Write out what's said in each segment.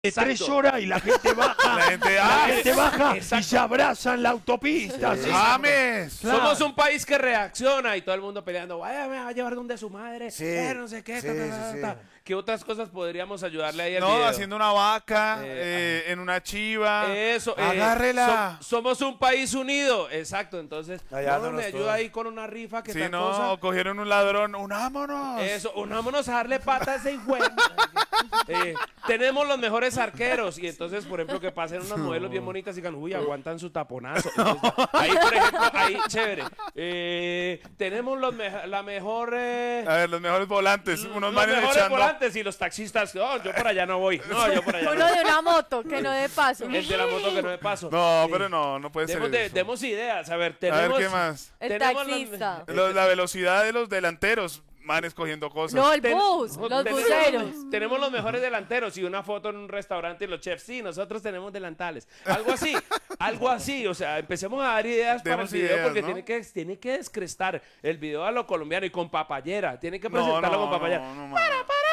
Exacto. 3 horas y la gente baja. La gente baja y exacto. se abrazan la autopista. Sí. ¿sí? ¡James! Claro. Somos un país que reacciona y todo el mundo peleando. Vaya, me va a llevar donde su madre. Sí, No sé qué. sí, sí. ¿Qué otras cosas podríamos ayudarle ahí al No, video? haciendo una vaca, en una chiva. Eso, Agárrela. somos un país unido. Exacto, entonces, Ayudándonos me ayuda todos. ahí con una rifa que Sí, tal no, cosa. cogieron un ladrón. ¡Unámonos! Eso, unámonos a darle pata a ese hijo. Tenemos los mejores arqueros. Y entonces, por ejemplo, que pasen unas modelos bien bonitas y digan, uy, aguantan su taponazo. Entonces, ahí, por ejemplo, ahí, chévere. Tenemos la mejor. A ver, los mejores volantes. Unos Los manes mejores echando. volantes y los taxistas. No, yo por allá no voy. No, yo por allá Uno no. de una moto, que no dé paso. El de la moto que no me paso. No, Sí. pero no puede ser eso. Demos ideas. A ver, A tenemos. ver, ¿qué más? El tenemos taxista. La velocidad de los delanteros. Manes cogiendo cosas. No, el Ten- bus, los buceros. Tenemos los mejores delanteros y una foto en un restaurante y los chefs. Sí, nosotros tenemos delantales. Algo así, algo así. O sea, empecemos a dar ideas para el Demos video ideas, porque ¿no? tiene que descrestar el video a lo colombiano y con papayera. Tiene que No, presentarlo no, con papayera. no, no,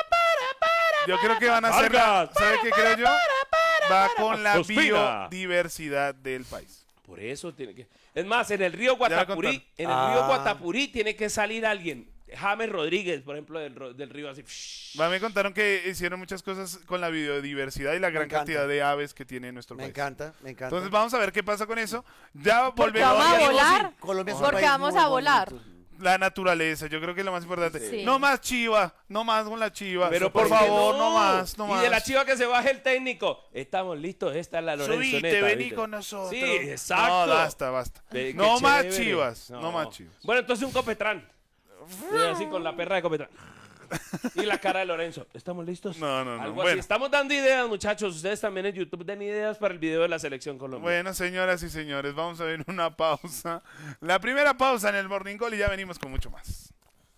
Yo creo que van a hacer. Vargas. ¿Sabe qué creo yo? Va con la Ospina. biodiversidad del país. Por eso tiene que. Es más, en el río Ya la Guatapurí, tiene que salir alguien. James Rodríguez, por ejemplo, del río así. Me contaron que hicieron muchas cosas con la biodiversidad y la gran encanta. cantidad de aves que tiene nuestro Me país. encanta, me encanta. Entonces vamos a ver qué pasa con eso. Ya Porque volvemos vamos a a volar. Colombia es un Porque país vamos muy a volar. bonito. la naturaleza. Yo creo que es lo más importante. Sí. No más chiva, no más con la chiva. Pero por ¿por qué favor, no más, no más. Y de la chiva que se baje el técnico. Estamos listos, esta es la Lorenzo Subite, Neta, vení ¿viste? con nosotros. Sí, exacto. No, basta. Qué No más chévere. chivas, no más chivas. Bueno, entonces un copetrán. Así con la perra de copetrán. Y la cara de Lorenzo. ¿Estamos listos? No. Algo Bueno. así. Estamos dando ideas, muchachos. Ustedes también en YouTube den ideas para el video de la selección colombiana. Bueno, señoras y señores, vamos a ver una pausa. La primera pausa en el Morning Call y ya venimos con mucho más.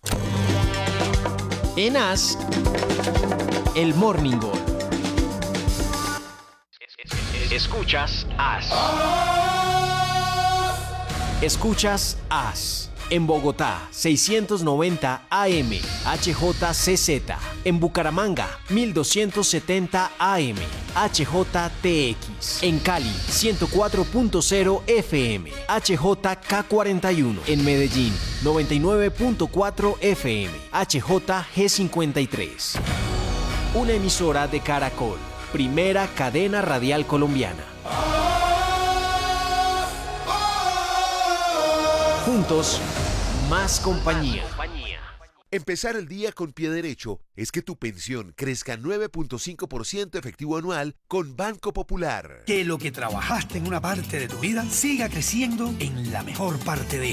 En As, el Morning Call. Escuchas As. Escuchas As. En Bogotá, 690 AM, HJCZ. En Bucaramanga, 1270 AM, HJTX. En Cali, 104.0 FM, HJK41. En Medellín, 99.4 FM, HJG53. Una emisora de Caracol, primera cadena radial colombiana. Juntos, más compañía. Empezar el día con pie derecho es que tu pensión crezca 9.5% efectivo anual con Banco Popular. Que lo que trabajaste en una parte de tu vida siga creciendo en la mejor parte de ella.